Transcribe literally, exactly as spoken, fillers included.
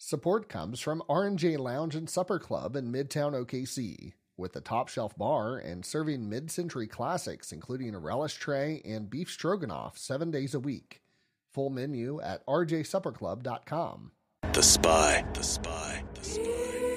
Support comes from R and J Lounge and Supper Club in Midtown O K C, with a top-shelf bar and serving mid-century classics including a relish tray and beef stroganoff seven days a week. Full menu at r j supper club dot com. The Spy, The Spy,